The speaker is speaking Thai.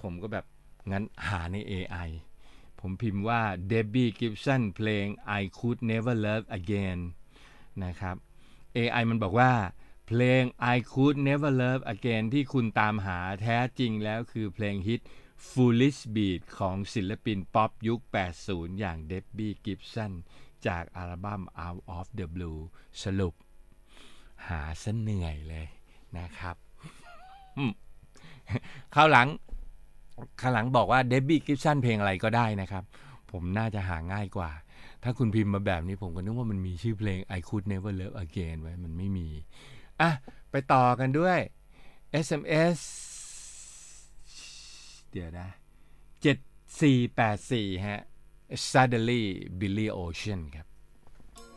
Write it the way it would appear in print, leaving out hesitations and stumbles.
ผมก็แบบงั้นหาใน AI ผมพิมพ์ว่า Debbie Gibson เพลง I Could Never Love Again นะครับ AI มันบอกว่าเพลง I Could Never Love Again ที่คุณตามหาแท้จริงแล้วคือเพลงฮิต Foolish Beat ของศิลปินป๊อปยุค 80 อย่าง Debbie Gibson จากอัลบั้ม Out of the Blue สรุปหาซะเหนื่อยเลยนะครับคราวหลังบอกว่า Debbie Gibson เพลงอะไรก็ได้นะครับผมน่าจะหาง่ายกว่าถ้าคุณพิมพ์มาแบบนี้ผมก็นึกว่ามันมีชื่อเพลง I Could Never Love Again ไว้มันไม่มีอ่ะไปต่อกันด้วย SMS เดี๋ยวนะ7484ฮะ Suddenly Billy Ocean ครับ